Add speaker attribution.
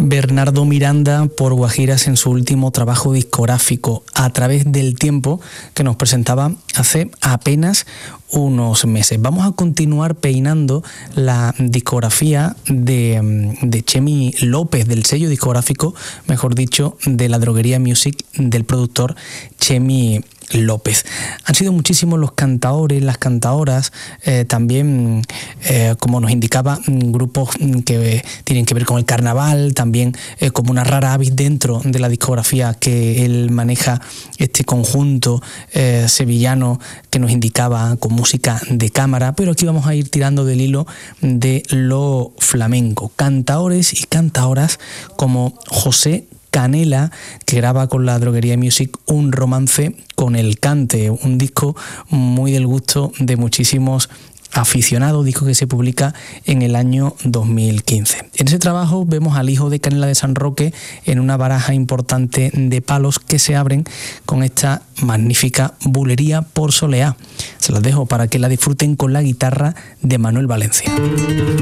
Speaker 1: Bernardo Miranda por Guajiras en su último trabajo discográfico A través del tiempo, que nos presentaba hace apenas unos meses. Vamos a continuar peinando la discografía de Chemi López, del sello discográfico, mejor dicho, de la Droguería Music del productor Chemi López. Han sido muchísimos los cantaores, las cantaoras, también, como nos indicaba, grupos que tienen que ver con el carnaval, también como una rara avis dentro de la discografía que él maneja, este conjunto sevillano que nos indicaba con música de cámara, pero aquí vamos a ir tirando del hilo de lo flamenco. Cantaores y cantaoras como José Canela, que graba con la Droguería Music Un romance con el cante, un disco muy del gusto de muchísimos aficionados, disco que se publica en el año 2015. En ese trabajo vemos al hijo de Canela de San Roque en una baraja importante de palos que se abren con esta magnífica Bulería por Soleá. Se las dejo para que la disfruten con la guitarra de Manuel Valencia.